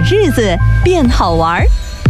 日子变好玩。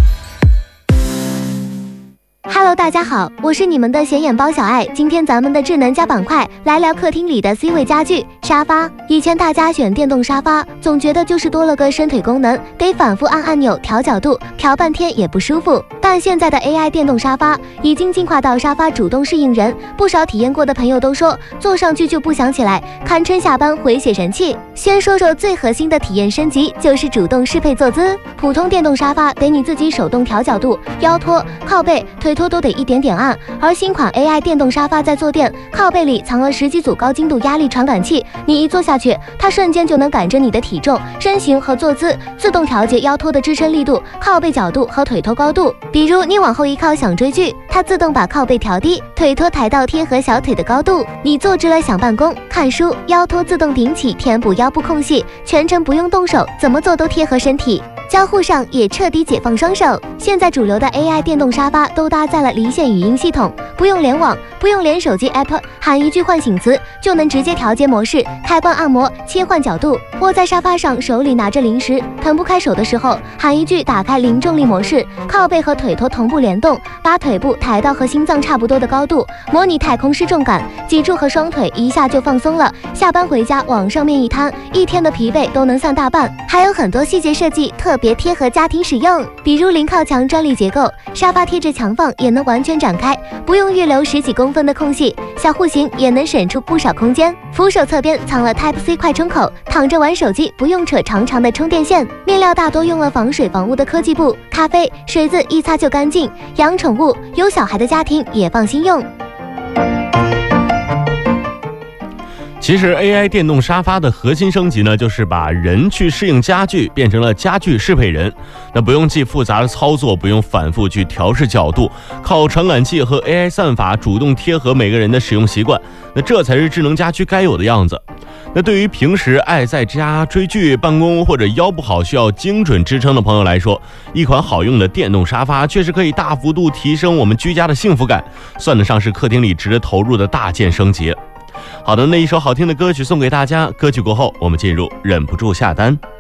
Hello， 大家好，我是你们的显眼包小爱。今天咱们的智能家板块来聊客厅里的 C 位家具沙发。以前大家选电动沙发，总觉得就是多了个伸腿功能，得反复按按钮调角度，调半天也不舒服。但现在的 AI 电动沙发已经进化到沙发主动适应人，不少体验过的朋友都说坐上去就不想起来，堪称下班回血神器。先说说最核心的体验升级，就是主动适配坐姿。普通电动沙发得你自己手动调角度，腰托、靠背、腿托都得一点点按，而新款 AI 电动沙发在坐垫靠背里藏了10几组高精度压力传感器，你一坐下去，它瞬间就能感着你的体重、身形和坐姿，自动调节腰托的支撑力度、靠背角度和腿托高度。比如你往后一靠想追剧，它自动把靠背调低，腿托抬到贴合小腿的高度。你坐直了想办公、看书，腰托自动顶起，填补腰部空隙，全程不用动手，怎么做都贴合身体。交互上也彻底解放双手。现在主流的 AI 电动沙发都搭载了离线语音系统，不用联网，不用连手机 app， 喊一句唤醒词就能直接调节模式、开关按摩、切换角度。窝在沙发上，手里拿着零食，腾不开手的时候，喊一句打开零重力模式，靠背和腿托同步联动，把腿部抬到和心脏差不多的高度，模拟太空失重感，脊柱和双腿一下就放松了。下班回家往上面一摊，一天的疲惫都能散大半。还有很多细节设计特别贴合家庭使用，比如零靠墙专利结构，沙发贴着墙放也能完全展开，不用预留10几公分的空隙，小户型也能省出不少空间。扶手侧边藏了 Type-C 快充口，躺着玩手机不用扯长长的充电线。面料大多用了防水防污的科技布，咖啡水渍一擦就干净，养宠物有小孩的家庭也放心用。 其实 AI 电动沙发的核心升级呢，就是把人去适应家具变成了家具适配人。那不用记复杂的操作，不用反复去调试角度，靠传感器和 AI 算法主动贴合每个人的使用习惯，那这才是智能家居该有的样子。那对于平时爱在家追剧、办公或者腰不好需要精准支撑的朋友来说，一款好用的电动沙发确实可以大幅度提升我们居家的幸福感，算得上是客厅里值得投入的大件升级。好的，那一首好听的歌曲送给大家，歌曲过后我们进入忍不住下单。